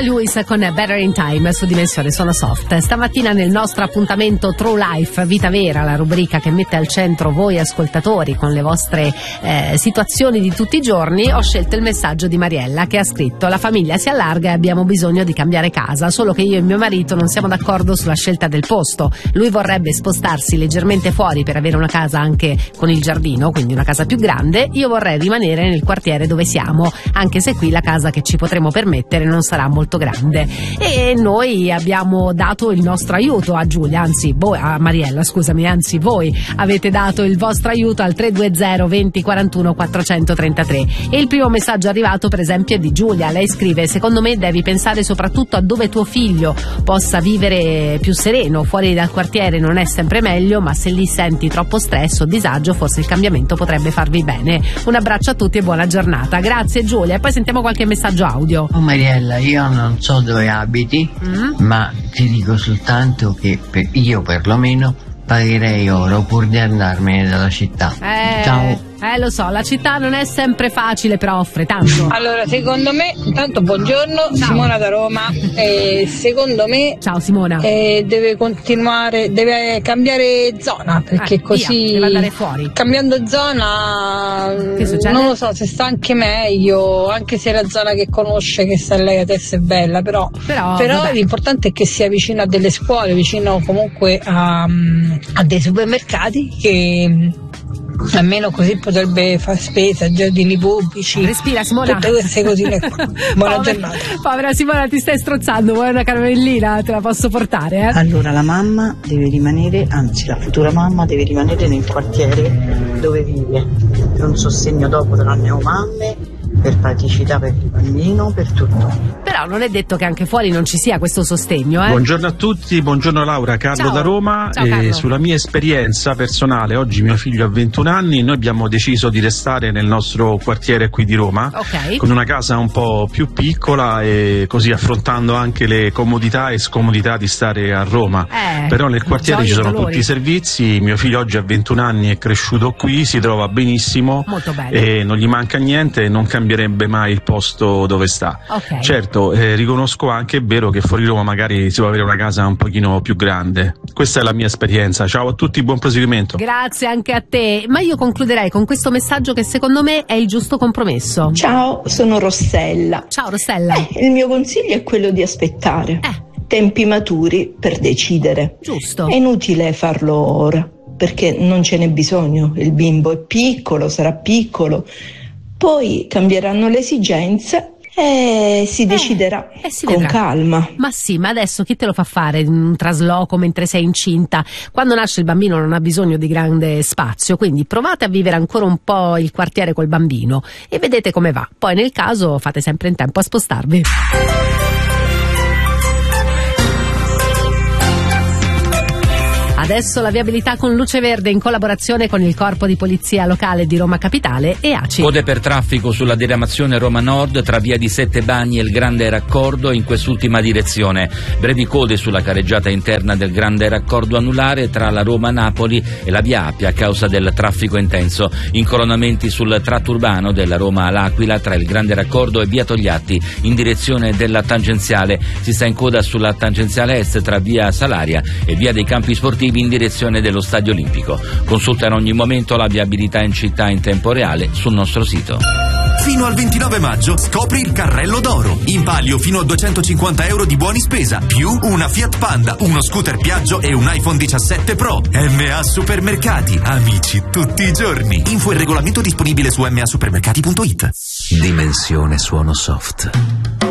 Lewis con Better in Time su Dimensione Suono Soft. Stamattina nel nostro appuntamento True Life, Vita Vera, la rubrica che mette al centro voi ascoltatori con le vostre situazioni di tutti i giorni, ho scelto il messaggio di Mariella che ha scritto: la famiglia si allarga e abbiamo bisogno di cambiare casa, solo che io e mio marito non siamo d'accordo sulla scelta del posto. Lui vorrebbe spostarsi leggermente fuori per avere una casa anche con il giardino, quindi una casa più grande. Io vorrei rimanere nel quartiere dove siamo, anche se qui la casa che ci potremo permettere non sarà molto grande. E noi abbiamo dato il nostro aiuto a Giulia, anzi a Mariella, scusami, anzi voi avete dato il vostro aiuto al 320 20 41 433. E il primo messaggio arrivato per esempio è di Giulia. Lei scrive: secondo me devi pensare soprattutto a dove tuo figlio possa vivere più sereno. Fuori dal quartiere non è sempre meglio, ma se lì senti troppo stress o disagio forse il cambiamento potrebbe farvi bene. Un abbraccio a tutti e buona giornata. Grazie Giulia. E poi sentiamo qualche messaggio audio. Oh Mariella, io non so dove abiti, ma ti dico soltanto che io perlomeno pagherei oro pur di andarmene dalla città. Ciao. Lo so, la città non è sempre facile, però offre tanto. Allora, secondo me, intanto buongiorno, ciao. Simona da Roma. Secondo me, ciao Simona, deve cambiare zona, perché così deve andare fuori. Cambiando zona, non lo so se sta anche meglio, anche se è la zona che conosce, che sa lei adesso è bella, però l'importante è che sia vicino a delle scuole, vicino comunque a dei supermercati, che almeno così potrebbe fare spesa, giardini pubblici. Respira Simona. Tutte queste cosine qua. Buona giornata. Povera Simona, ti stai strozzando, vuoi una caramellina? Te la posso portare, Allora la mamma deve rimanere, anzi la futura mamma deve rimanere nel quartiere dove vive, per un sostegno dopo dalle neomamme, per praticità per il bambino, per tutto. Però non è detto che anche fuori non ci sia questo sostegno, Buongiorno a tutti, buongiorno Laura, Carlo da Roma. Ciao, Carlo. Sulla mia esperienza personale, oggi mio figlio ha 21 anni, noi abbiamo deciso di restare nel nostro quartiere qui di Roma, con una casa un po' più piccola e così affrontando anche le comodità e scomodità di stare a Roma. Però nel quartiere ci sono tutti i servizi, mio figlio oggi ha 21 anni, è cresciuto qui, si trova benissimo, molto bene, e non gli manca niente, non cambierebbe mai il posto dove sta. Certo, riconosco anche, è vero che fuori Roma magari si può avere una casa un pochino più grande. Questa è la mia esperienza. Ciao a tutti, buon proseguimento. Grazie anche a te. Ma io concluderei con questo messaggio che secondo me è il giusto compromesso. Ciao, sono Rossella. Ciao Rossella. Il mio consiglio è quello di aspettare tempi maturi per decidere. Giusto. È inutile farlo ora, perché non ce n'è bisogno. Il bimbo è piccolo, sarà piccolo, poi cambieranno le esigenze e si deciderà con calma. Ma sì, ma adesso chi te lo fa fare un trasloco mentre sei incinta? Quando nasce il bambino non ha bisogno di grande spazio, quindi provate a vivere ancora un po' il quartiere col bambino e vedete come va. Poi nel caso fate sempre in tempo a spostarvi. Adesso la viabilità con luce verde in collaborazione con il Corpo di Polizia Locale di Roma Capitale e ACI. Code per traffico sulla diramazione Roma Nord tra via di Sette Bagni e il Grande Raccordo in quest'ultima direzione. Brevi code sulla careggiata interna del Grande Raccordo anulare tra la Roma-Napoli e la via Appia a causa del traffico intenso. Incolonnamenti sul tratto urbano della Roma all'Aquila tra il Grande Raccordo e via Togliatti in direzione della tangenziale. Si sta in coda sulla tangenziale est tra via Salaria e via dei Campi Sportivi in direzione dello Stadio Olimpico. Consulta in ogni momento la viabilità in città in tempo reale sul nostro sito. Fino al 29 maggio scopri il carrello d'oro. In palio fino a 250 euro di buoni spesa, più una Fiat Panda, uno scooter Piaggio e un iPhone 17 Pro. MA Supermercati, amici tutti i giorni. Info e regolamento disponibile su masupermercati.it. Dimensione Suono Soft.